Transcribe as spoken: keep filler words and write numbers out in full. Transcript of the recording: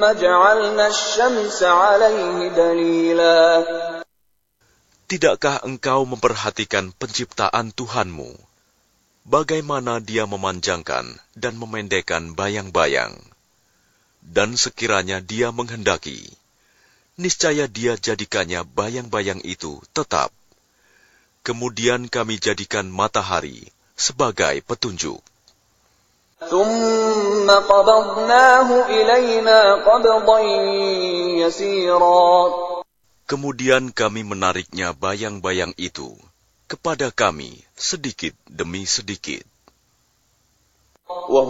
Tidakkah engkau memperhatikan penciptaan Tuhanmu, bagaimana Dia memanjangkan dan memendekkan bayang-bayang? Dan sekiranya Dia menghendaki, niscaya Dia jadikannya bayang-bayang itu tetap. Kemudian kami jadikan matahari sebagai petunjuk. Kemudian kami menariknya bayang-bayang itu kepada kami sedikit demi sedikit.